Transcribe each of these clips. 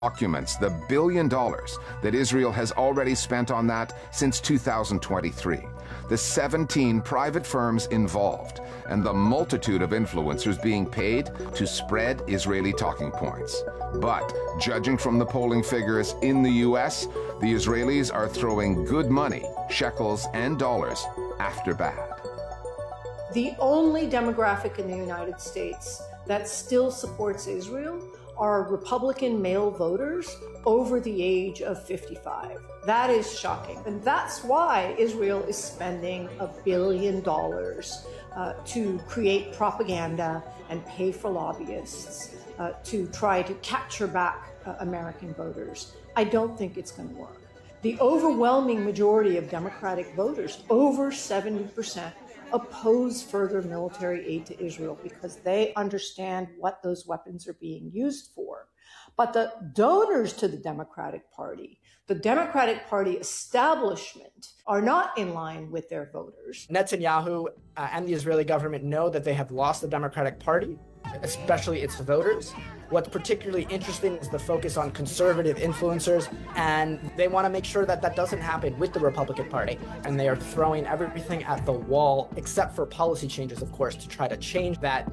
documents the $1 billion that Israel has already spent on that since 2023, the 17 private firms involved, and the multitude of influencers being paid to spread Israeli talking points. But judging from the polling figures in the U.S., the Israelis are throwing good money, shekels and dollars, after bad. The only demographic in the United States that still supports Israel are Republican male voters over the age of 55. That is shocking. And that's why Israel is spending $1 billion to create propaganda and pay for lobbyists to try to capture back American voters. I don't think it's going to work. The overwhelming majority of Democratic voters, over 70%, oppose further military aid to Israel because they understand what those weapons are being used for. But the donors to the Democratic Party establishment, are not in line with their voters. Netanyahu and the Israeli government know that they have lost the Democratic Party, especially its voters. What's particularly interesting is the focus on conservative influencers, and they want to make sure that that doesn't happen with the Republican Party. And they are throwing everything at the wall, except for policy changes, of course, to try to change that.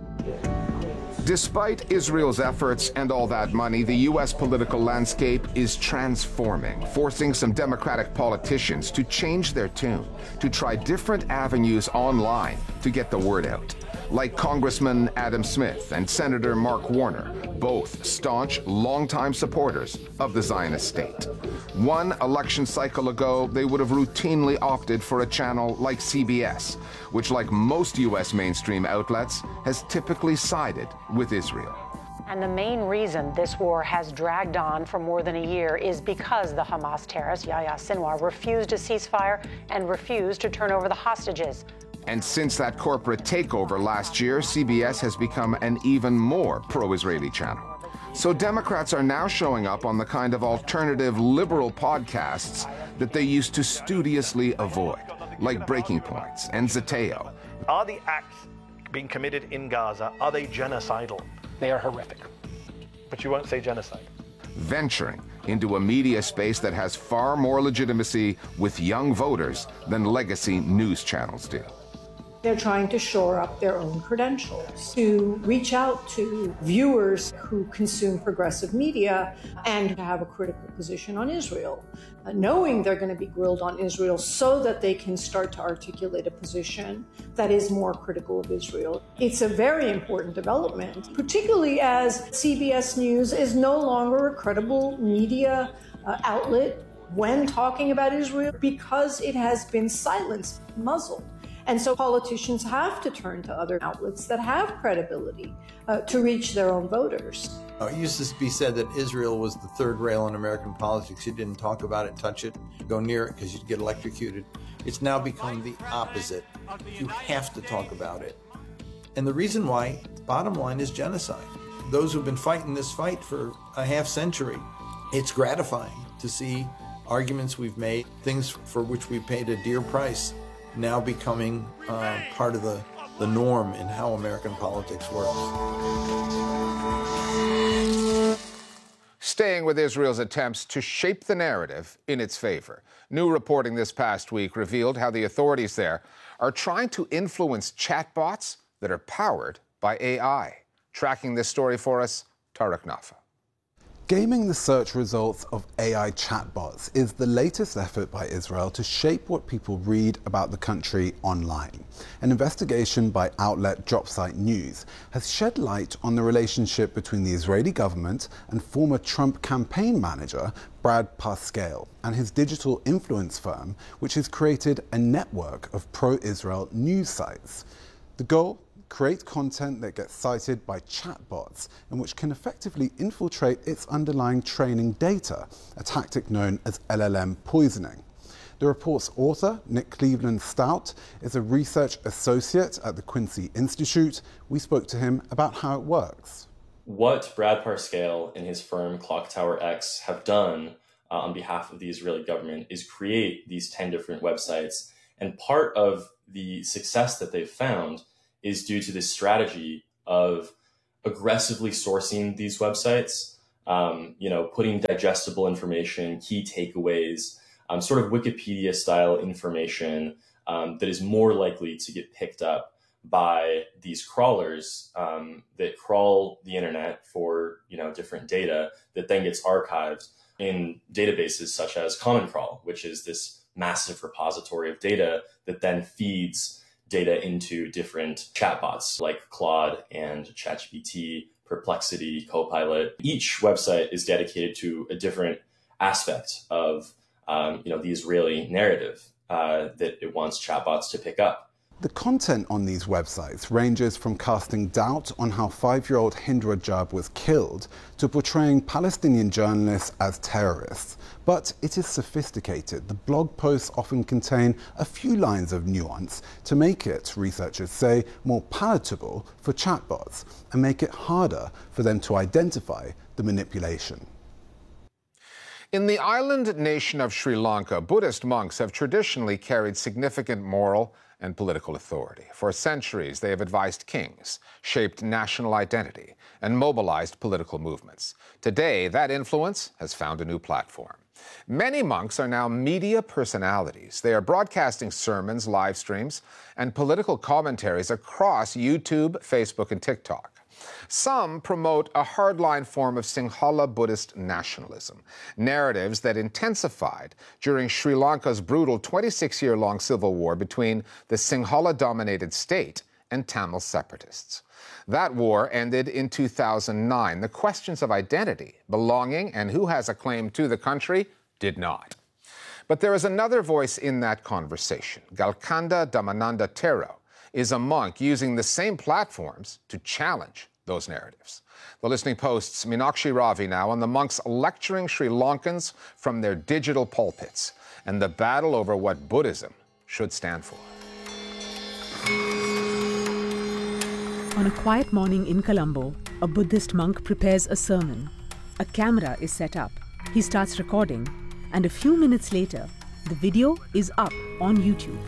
Despite Israel's efforts and all that money, the U.S. political landscape is transforming, forcing some Democratic politicians to change their tune, to try different avenues online to get the word out. Like Congressman Adam Smith and Senator Mark Warner, both staunch, longtime supporters of the Zionist state. One election cycle ago, they would have routinely opted for a channel like CBS, which, like most U.S. mainstream outlets, has typically sided with Israel. And the main reason this war has dragged on for more than a year is because the Hamas terrorist, Yahya Sinwar, refused a ceasefire and refused to turn over the hostages. And since that corporate takeover last year, CBS has become an even more pro-Israeli channel. So Democrats are now showing up on the kind of alternative liberal podcasts that they used to studiously avoid, like Breaking Points and Zateo. Are the acts being committed in Gaza, are they genocidal? They are horrific. But you won't say genocide. Venturing into a media space that has far more legitimacy with young voters than legacy news channels do. They're trying to shore up their own credentials, to reach out to viewers who consume progressive media and to have a critical position on Israel, knowing they're going to be grilled on Israel so that they can start to articulate a position that is more critical of Israel. It's a very important development, particularly as CBS News is no longer a credible media outlet when talking about Israel because it has been silenced, muzzled. And so politicians have to turn to other outlets that have credibility to reach their own voters. It used to be said that Israel was the third rail in American politics. You didn't talk about it, touch it, go near it because you'd get electrocuted. It's now become the opposite. You have to talk about it. And the reason why, bottom line, is genocide. Those who've been fighting this fight for a half century, it's gratifying to see arguments we've made, things for which we paid a dear price, now becoming part of the norm in how American politics works. Staying with Israel's attempts to shape the narrative in its favor. New reporting this past week revealed how the authorities there are trying to influence chatbots that are powered by AI. Tracking this story for us, Tarek Nafa. Gaming the search results of AI chatbots is the latest effort by Israel to shape what people read about the country online. An investigation by outlet Dropsite News has shed light on the relationship between the Israeli government and former Trump campaign manager Brad Parscale and his digital influence firm, which has created a network of pro-Israel news sites. The goal? Create content that gets cited by chatbots and which can effectively infiltrate its underlying training data, a tactic known as LLM poisoning. The report's author, Nick Cleveland Stout, is a research associate at the Quincy Institute. We spoke to him about how it works. What Brad Parscale and his firm Clock Tower X have done on behalf of the Israeli government is create these 10 different websites. And part of the success that they've found is due to this strategy of aggressively sourcing these websites putting digestible information, key takeaways, sort of Wikipedia-style information that is more likely to get picked up by these crawlers that crawl the internet for different data that then gets archived in databases such as Common Crawl, which is this massive repository of data that then feeds data into different chatbots like Claude and ChatGPT, Perplexity, Copilot. Each website is dedicated to a different aspect of the Israeli narrative that it wants chatbots to pick up. The content on these websites ranges from casting doubt on how 5-year-old Hind Rajab was killed to portraying Palestinian journalists as terrorists. But it is sophisticated. The blog posts often contain a few lines of nuance to make it, researchers say, more palatable for chatbots and make it harder for them to identify the manipulation. In the island nation of Sri Lanka, Buddhist monks have traditionally carried significant moral and political authority. For centuries, they have advised kings, shaped national identity, and mobilized political movements. Today, that influence has found a new platform. Many monks are now media personalities. They are broadcasting sermons, live streams, and political commentaries across YouTube, Facebook, and TikTok. Some promote a hardline form of Sinhala Buddhist nationalism, narratives that intensified during Sri Lanka's brutal 26-year-long civil war between the Sinhala-dominated state and Tamil separatists. That war ended in 2009. The questions of identity, belonging, and who has a claim to the country did not. But there is another voice in that conversation. Galkanda Dhammananda Thero is a monk using the same platforms to challenge those narratives. The Listening Post's Meenakshi Ravi now on the monks lecturing Sri Lankans from their digital pulpits and the battle over what Buddhism should stand for. On a quiet morning in Colombo, a Buddhist monk prepares a sermon. A camera is set up. He starts recording, and a few minutes later, the video is up on YouTube.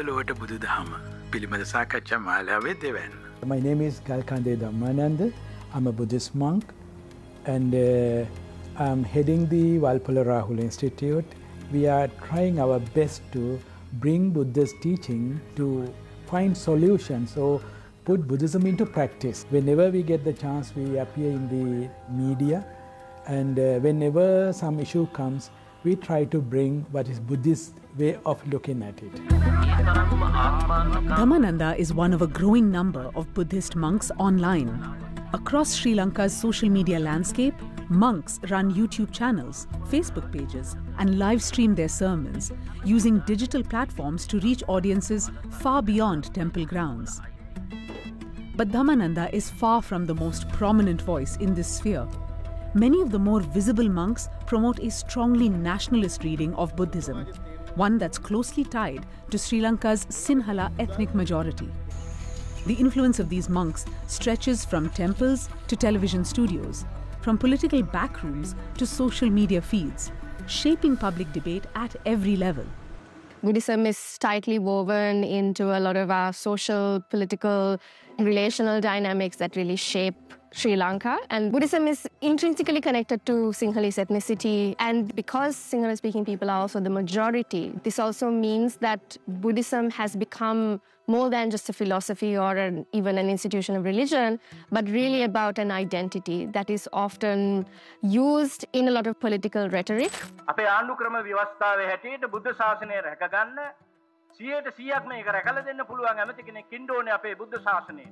My name is Galkanda Dhammananda. I'm a Buddhist monk, and I'm heading the Walpola Rahula Institute. We are trying our best to bring Buddha's teaching to find solutions or put Buddhism into practice. Whenever we get the chance, we appear in the media, and whenever some issue comes, we try to bring what is Buddhist way of looking at it. Dhammananda is one of a growing number of Buddhist monks online. Across Sri Lanka's social media landscape, monks run YouTube channels, Facebook pages, and live stream their sermons using digital platforms to reach audiences far beyond temple grounds. But Dhammananda is far from the most prominent voice in this sphere. Many of the more visible monks promote a strongly nationalist reading of Buddhism, one that's closely tied to Sri Lanka's Sinhala ethnic majority. The influence of these monks stretches from temples to television studios, from political backrooms to social media feeds, shaping public debate at every level. Buddhism is tightly woven into a lot of our social, political, relational dynamics that really shape Sri Lanka. And Buddhism is intrinsically connected to Sinhalese ethnicity. And because Sinhala-speaking people are also the majority, this also means that Buddhism has become more than just a philosophy or even an institution of religion, but really about an identity that is often used in a lot of political rhetoric. අපේ ආණ්ඩු ක්‍රම ව්‍යවස්ථාවේ හැටියට බුද්ධ ශාසනය රැකගන්න 100%ක්ම මේක රැකලා දෙන්න පුළුවන් ඇමති කෙනෙක් ඉන්න ඕනේ අපේ බුද්ධ ශාසනයේ.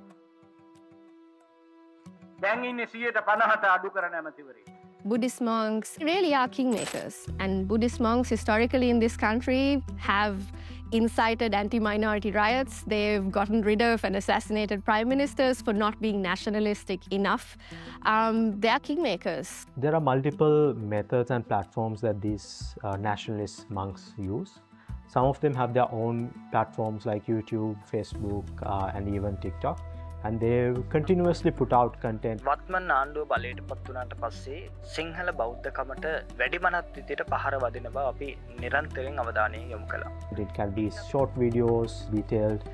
දැන් ඉන්නේ 150ට අඩු කරන ඇමතිවරයෙක්. Buddhist monks really are kingmakers, and Buddhist monks historically in this country have incited anti-minority riots. They've gotten rid of and assassinated prime ministers for not being nationalistic enough. They are kingmakers. There are multiple methods and platforms that these nationalist monks use. Some of them have their own platforms like YouTube, Facebook, and even TikTok. And they continuously put out content. වත්මන් ආණ්ඩුව බලයට පත් වුණාට පස්සේ සිංහල බෞද්ධකමට වැඩිමනත් විදියට පහර වදින බව අපි නිරන්තරයෙන් අවධානය යොමු කළා. It can be short videos, detailed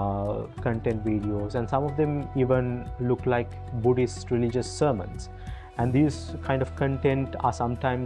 content videos, and some of them even look like Buddhist religious sermons. And these kind of content are sometimes